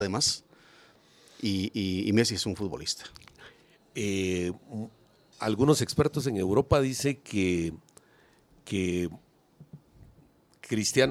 además, y Messi es un futbolista. Algunos expertos en Europa dicen que Cristiano